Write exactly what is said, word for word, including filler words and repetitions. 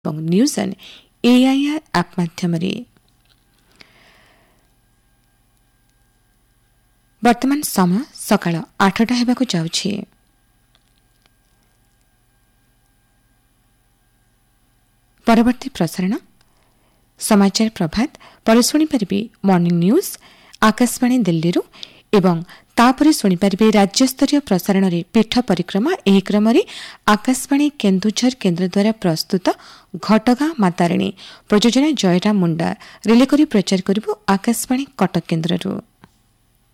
ଏବଂ news on AIR app ମାଧ୍ୟମରେ। ବର୍ତ୍ତମାନ ସମୟ ସକାଳ ଆଠଟା ହେବାକୁ ଯାଉଛି। ପରବର୍ତ୍ତୀ ପ୍ରସାରଣ ସମାଚାର ପ୍ରଭାତ ପରେ ଶୁଣିପାରିବେ ମର୍ଣ୍ଣିଂ ନ୍ୟୁଜ୍ ଆକାଶବାଣୀ ଦିଲ୍ଲୀରୁ ଏବଂ ତାପରେ ଶୁଣିପାରିବେ ରାଜ୍ୟସ୍ତରୀୟ ପ୍ରସାରଣରେ ପୀଠ ପରିକ୍ରମା। ଏହି କ୍ରମରେ ଆକାଶବାଣୀ କେନ୍ଦୁଝର କେନ୍ଦ୍ର ଦ୍ୱାରା ପ୍ରସ୍ତୁତ ଘଟଗାଁ ମାତାରିଣୀ ପ୍ରଯୋଜନା ଜୟରାମ ମୁଣ୍ଡା ରିଲେ କରି ପ୍ରଚାର କରିବୁ ଆକାଶବାଣୀ କଟକ କେନ୍ଦ୍ରରୁ।